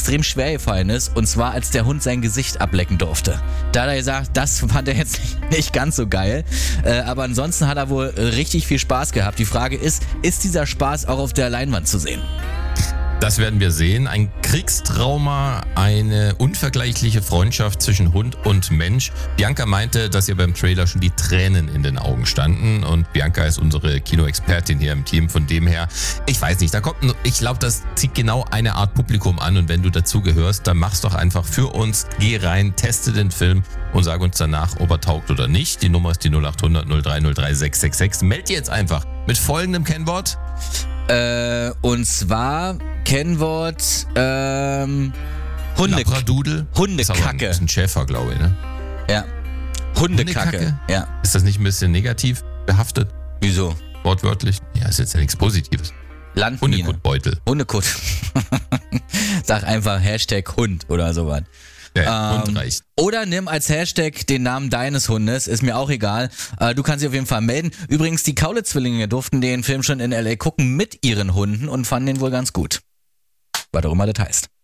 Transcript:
extrem schwer gefallen ist. Und zwar, als der Hund sein Gesicht ablecken durfte. Da hat er gesagt, das fand er jetzt nicht ganz so geil. Aber ansonsten hat er wohl richtig viel Spaß gehabt. Die Frage ist dieser Spaß auch auf der Leinwand zu sehen? Das werden wir sehen. Ein Kriegstrauma, eine unvergleichliche Freundschaft zwischen Hund und Mensch. Bianca meinte, dass ihr beim Trailer schon die Tränen in den Augen standen. Und Bianca ist unsere Kinoexpertin hier im Team. Von dem her, ich weiß nicht, ich glaube, das zieht genau eine Art Publikum an. Und wenn du dazugehörst, dann mach's doch einfach für uns. Geh rein, teste den Film und sag uns danach, ob er taugt oder nicht. Die Nummer ist die 0800 0303 666. Meld dir jetzt einfach mit folgendem Kennwort. Und zwar Kennwort Labradudel. Hundekacke. Das ist ein Schäfer, glaube ich, ne? Ja. Hundekacke. Ja. Ist das nicht ein bisschen negativ behaftet? Wieso? Wortwörtlich? Ja, ist jetzt ja nichts Positives. Landmine. Hundekotbeutel. Hundekot. Sag einfach Hashtag Hund oder sowas. Ja, Hund reicht. Oder nimm als Hashtag den Namen deines Hundes, ist mir auch egal. Du kannst dich auf jeden Fall melden. Übrigens, die Kaulitz-Zwillinge durften den Film schon in L.A. gucken mit ihren Hunden und fanden den wohl ganz gut. Was auch immer das heißt.